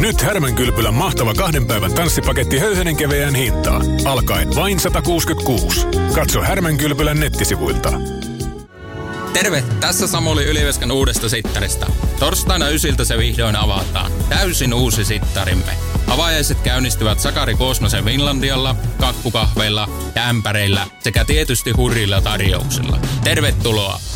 Nyt Härmänkylpylän mahtava 2 päivän tanssipaketti höyhenen keveään hintaan. Alkaen vain 166. Katso Härmänkylpylän nettisivuilta. Terve, tässä Samuli Ylivieskan uudesta sittarista. Torstaina 9 se vihdoin avataan. Täysin uusi sittarimme. Avajaiset käynnistyvät Sakari Koosmasen Finlandialla, kakkukahveilla ja ämpäreillä sekä tietysti hurjilla tarjouksilla. Tervetuloa!